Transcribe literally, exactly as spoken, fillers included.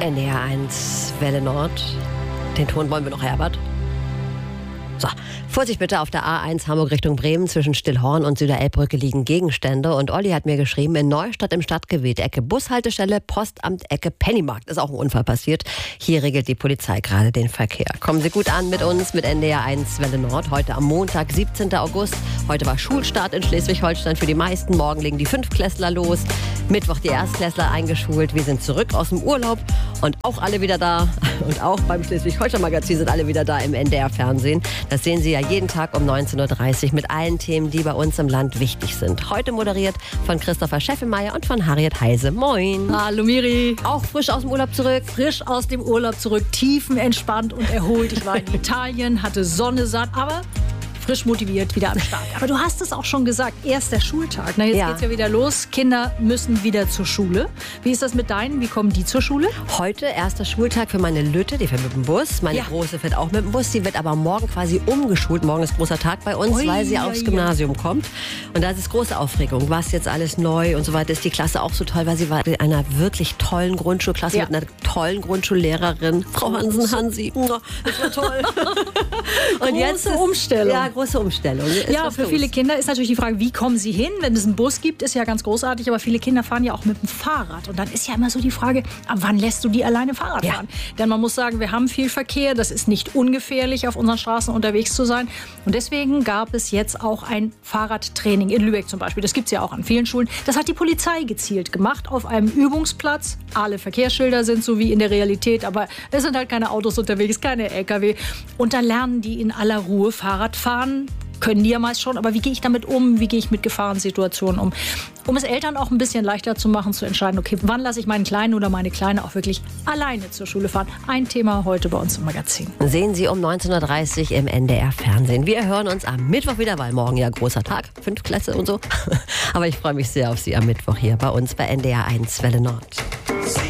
N D R eins Welle Nord. Den Ton wollen wir noch, Herbert. So, Vorsicht bitte, auf der A eins Hamburg Richtung Bremen zwischen Stillhorn und Süderelbbrücke liegen Gegenstände. Und Olli hat mir geschrieben, in Neustadt im Stadtgebiet, Ecke Bushaltestelle, Postamt, Ecke Pennymarkt. Ist auch ein Unfall passiert. Hier regelt die Polizei gerade den Verkehr. Kommen Sie gut an mit uns, mit N D R eins Welle Nord. Heute am Montag, siebzehnten August. Heute war Schulstart in Schleswig-Holstein für die meisten. Morgen legen die Fünftklässler los. Mittwoch die Erstklässler eingeschult. Wir sind zurück aus dem Urlaub und auch alle wieder da. Und auch beim Schleswig-Holstein-Magazin sind alle wieder da im N D R-Fernsehen. Das sehen Sie ja jeden Tag um neunzehn Uhr dreißig mit allen Themen, die bei uns im Land wichtig sind. Heute moderiert von Christopher Scheffemeier und von Harriet Heise. Moin. Hallo Miri. Auch frisch aus dem Urlaub zurück? Frisch aus dem Urlaub zurück, tiefenentspannt und erholt. Ich war in Italien, hatte Sonne satt, aber frisch motiviert wieder am Start. Aber du hast es auch schon gesagt, erster Schultag. Na, jetzt Ja. geht's ja wieder los. Kinder müssen wieder zur Schule. Wie ist das mit deinen? Wie kommen die zur Schule? Heute erster Schultag für meine Lütte, die fährt mit dem Bus. Meine Ja. Große fährt auch mit dem Bus. Die wird aber morgen quasi umgeschult. Morgen ist großer Tag bei uns, Ui, weil sie ui, aufs ui. Gymnasium kommt. Und da ist es große Aufregung. Was jetzt alles neu und so weiter. Ist die Klasse auch so toll, weil sie war in einer wirklich tollen Grundschulklasse Ja. mit einer tollen Grundschullehrerin. Frau Hansen, Hansi. Das war toll. Und Große Umstellung. Ja, große Umstellung. Ist Ja, was für los. viele Kinder ist natürlich die Frage, wie kommen sie hin? Wenn es einen Bus gibt, ist ja ganz großartig, aber viele Kinder fahren ja auch mit dem Fahrrad. Und dann ist ja immer so die Frage, ab wann lässt du die alleine Fahrrad Ja. fahren? Denn man muss sagen, wir haben viel Verkehr, das ist nicht ungefährlich, auf unseren Straßen unterwegs zu sein. Und deswegen gab es jetzt auch ein Fahrradtraining in Lübeck zum Beispiel. Das gibt es ja auch an vielen Schulen. Das hat die Polizei gezielt gemacht auf einem Übungsplatz. Alle Verkehrsschilder sind so wie in der Realität, aber es sind halt keine Autos unterwegs, keine L K W. Und da lernen die in aller Ruhe Fahrrad fahren. Können die ja meist schon, aber wie gehe ich damit um? Wie gehe ich mit Gefahrensituationen um? Um es Eltern auch ein bisschen leichter zu machen, zu entscheiden, okay, wann lasse ich meinen Kleinen oder meine Kleine auch wirklich alleine zur Schule fahren? Ein Thema heute bei uns im Magazin. Sehen Sie um neunzehn Uhr dreißig im N D R-Fernsehen. Wir hören uns am Mittwoch wieder, weil morgen ja großer Tag, fünf Klasse und so. Aber ich freue mich sehr auf Sie am Mittwoch hier bei uns bei N D R eins Welle Nord.